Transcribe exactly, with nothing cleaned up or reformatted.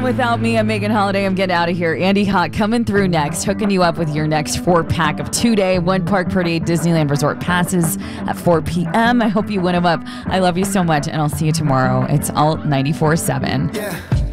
Without Me. I'm Megan Holiday. I'm getting out of here. Andy Hawk coming through next, hooking you up with your next four pack of two day, one park per day Disneyland Resort passes at four p.m. I hope you win them up. I love you so much, and I'll see you tomorrow. It's Alt ninety-four point seven. Yeah.